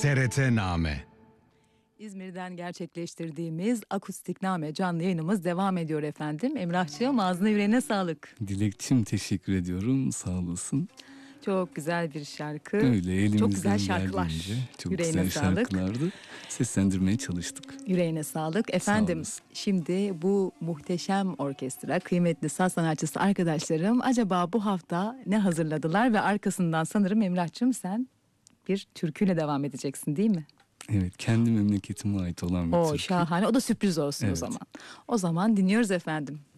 TRT-Name. İzmir'den gerçekleştirdiğimiz Akustikname canlı yayınımız devam ediyor efendim. Emrahçığım, ağzına yüreğine sağlık. Dilekçim, teşekkür ediyorum, sağ olasın. Çok güzel bir şarkı. Öyle elimizden çok güzel şarkılar. geldiğince çok Yüreğine güzel sağlık. şarkılardı. Seslendirmeye çalıştık. Yüreğine sağlık. Efendim, şimdi bu muhteşem orkestra, kıymetli saz sanatçısı arkadaşlarım acaba bu hafta ne hazırladılar ve arkasından sanırım Emrahçığım sen bir türküyle devam edeceksin değil mi? Evet, kendi memleketime ait olan bir türkü. Şahane. O da sürpriz olsun o zaman. O zaman dinliyoruz efendim.